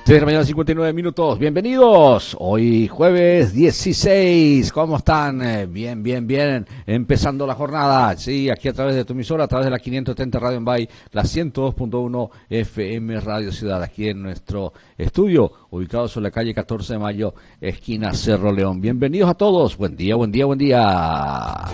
6 de la mañana, 59 minutos. Bienvenidos. Hoy jueves 16. ¿Cómo están? Bien, bien, bien. Empezando la jornada. Sí, aquí a través de tu emisora, a través de la 530 Radio en Bay, la 102.1 FM Radio Ciudad, aquí en nuestro estudio, ubicado sobre la calle 14 de Mayo, esquina Cerro León. Bienvenidos a todos. Buen día, buen día, buen día.